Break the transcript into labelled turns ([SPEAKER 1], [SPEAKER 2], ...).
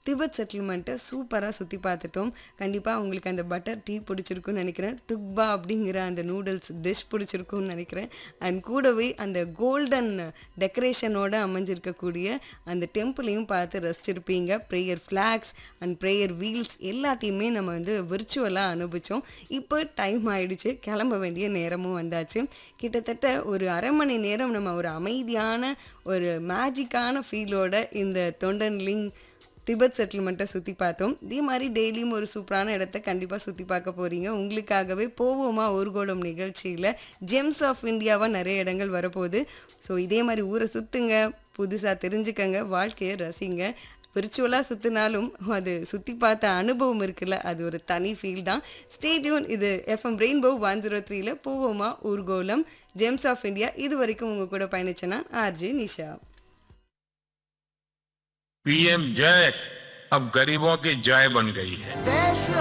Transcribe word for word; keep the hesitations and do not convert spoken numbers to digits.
[SPEAKER 1] Tibet செட்டில்மெண்ட்டை சூப்பராக சுற்றி பார்த்துட்டோம். கண்டிப்பாக உங்களுக்கு அந்த பட்டர் டீ பிடிச்சிருக்குன்னு நினைக்கிறேன். துக்பா அப்படிங்கிற அந்த நூடுல்ஸ் டிஷ் பிடிச்சிருக்குன்னு நினைக்கிறேன். அண்ட் கூடவே அந்த கோல்டன் டெக்கரேஷனோட அமைஞ்சிருக்கக்கூடிய அந்த டெம்பிளையும் பார்த்து ரசிச்சிருப்பீங்க. Prayer flax and prayer wheels எல்லாத்தையுமே நம்ம வந்து விர்ச்சுவலாக அனுபவித்தோம். இப்போ டைம் ஆயிடுச்சு, கிளம்ப வேண்டிய நேரமும் வந்தாச்சு. கிட்டத்தட்ட ஒரு அரை மணி நேரம் நம்ம ஒரு அமைதியான ஒரு மேஜிக்கான ஃபீலோட இந்த தொண்டன்லிங் திபெத் செட்டில்மெண்ட்டை சுற்றி பார்த்தோம். இதே மாதிரி டெய்லியும் ஒரு சூப்பரான இடத்த கண்டிப்பாக சுற்றி பார்க்க போகிறீங்க. உங்களுக்காகவே போவோமா ஊர்கோலம் நிகழ்ச்சியில் ஜெம்ஸ் ஆஃப் இந்தியாவாக நிறைய இடங்கள் வரப்போகுது. ஸோ இதே மாதிரி ஊரை சுற்றுங்க, புதுசாக தெரிஞ்சுக்கங்க, வாழ்க்கையை ரசிங்க. விர்ச்சுவலாக சுற்றினாலும் அது சுற்றி பார்த்த அனுபவம் இருக்குல்ல, அது ஒரு தனி ஃபீல் தான். Stay tune. இது எஃப்எம் ரெயின்போ ஒன் ஜீரோ த்ரீல போவோமா ஊர்கோலம் ஜெம்ஸ் ஆஃப் இந்தியா. இது வரைக்கும் உங்கள் கூட பயணிச்சேன்னா ஆர்ஜே நிஷா.
[SPEAKER 2] पीएम जय अब गरीबों की जय बन गई है.